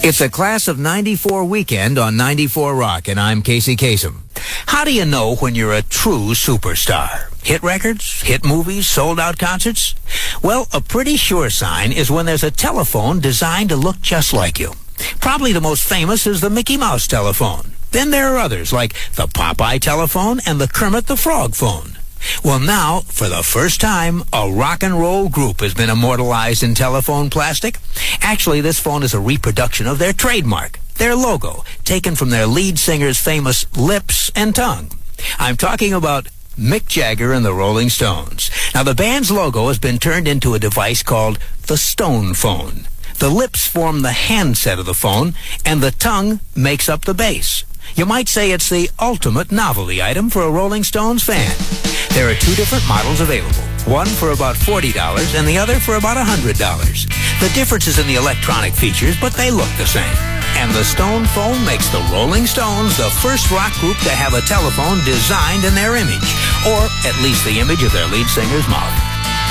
It's a Class of 94 weekend on 94 Rock, and I'm Casey Kasem. How do you know when you're a true superstar? Hit records? Hit movies? Sold-out concerts? Well, a pretty sure sign is when there's a telephone designed to look just like you. Probably the most famous is the Mickey Mouse telephone. Then there are others like the Popeye telephone and the Kermit the Frog phone. Well, now, for the first time, a rock and roll group has been immortalized in telephone plastic. Actually, this phone is a reproduction of their trademark, their logo, taken from their lead singer's famous lips and tongue. I'm talking about Mick Jagger and the Rolling Stones. Now, the band's logo has been turned into a device called the Stone Phone. The lips form the handset of the phone, and the tongue makes up the bass. You might say it's the ultimate novelty item for a Rolling Stones fan. There are two different models available, one for about $40 and the other for about $100. The difference is in the electronic features, but they look the same. And the Stone Phone makes the Rolling Stones the first rock group to have a telephone designed in their image, or at least the image of their lead singer's mouth.